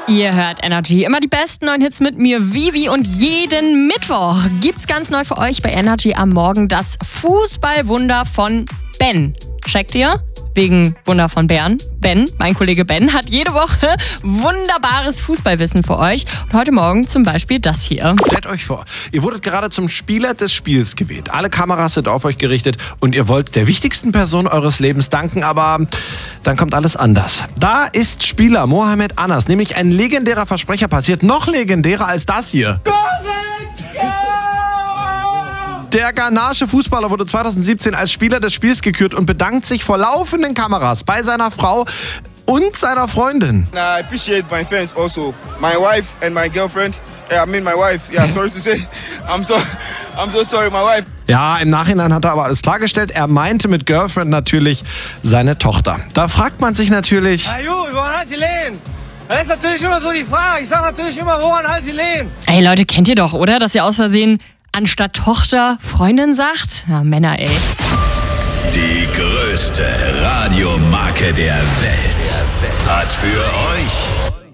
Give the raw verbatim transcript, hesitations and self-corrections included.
Ihr hört Energy. Immer die besten neuen Hits mit mir, Vivi. Und jeden Mittwoch gibt's ganz neu für euch bei Energy am Morgen das Fußballwunder von Ben. Checkt ihr? Wegen Wunder von Bern. Ben, mein Kollege Ben, hat jede Woche wunderbares Fußballwissen für euch. Und heute Morgen zum Beispiel das hier. Stellt euch vor, ihr wurdet gerade zum Spieler des Spiels gewählt. Alle Kameras sind auf euch gerichtet und ihr wollt der wichtigsten Person eures Lebens danken, aber dann kommt alles anders. Da ist Spieler Mohamed Anas, nämlich ein legendärer Versprecher passiert, noch legendärer als das hier. Der ghanaische Fußballer wurde zweitausendsiebzehn als Spieler des Spiels gekürt und bedankt sich vor laufenden Kameras bei seiner Frau und seiner Freundin. I appreciate my fans also. My wife and my girlfriend. I mean my wife. Yeah, sorry to say. I'm so I'm so sorry, my wife. Ja, im Nachhinein hat er aber alles klargestellt. Er meinte mit Girlfriend natürlich seine Tochter. Da fragt man sich natürlich... Na gut, woran hat die Lehen? Das ist natürlich immer so die Frage. Ich sag natürlich immer, woran hat die Lehen? Ey Leute, kennt ihr doch, oder? Dass ihr aus Versehen anstatt Tochter Freundin sagt? Ja, Männer, ey. Die größte Radiomarke der Welt hat für euch